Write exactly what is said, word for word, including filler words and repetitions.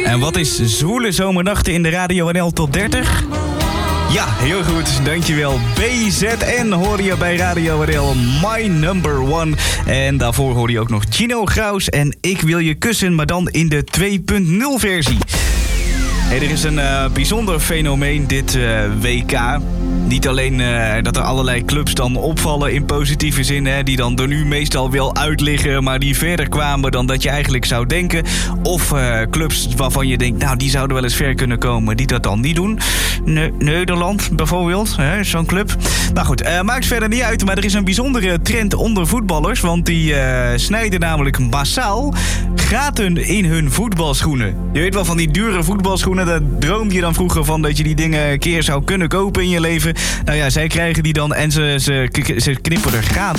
En wat is zwoele zomernachten in de Radio N L Top dertig? Ja, heel goed. Dankjewel. B Z N hoor je bij Radio N L, My Number One. En daarvoor hoor je ook nog Gino Graus en Ik Wil Je Kussen, maar dan in de twee punt nul versie. Hey, er is een uh, bijzonder fenomeen dit uh, W K. Niet alleen uh, dat er allerlei clubs dan opvallen in positieve zin, hè, die dan er nu meestal wel uit liggen, maar die verder kwamen dan dat je eigenlijk zou denken. Of uh, clubs waarvan je denkt, nou die zouden wel eens ver kunnen komen, die dat dan niet doen. Ne- Nederland bijvoorbeeld, hè, zo'n club. Nou goed, uh, maakt verder niet uit, maar er is een bijzondere trend onder voetballers, want die uh, snijden namelijk massaal gaten in hun voetbalschoenen. Je weet wel, van die dure voetbalschoenen, daar droomde je dan vroeger van dat je die dingen een keer zou kunnen kopen in je leven. Nou ja, zij krijgen die dan en ze, ze, ze knippen er gaten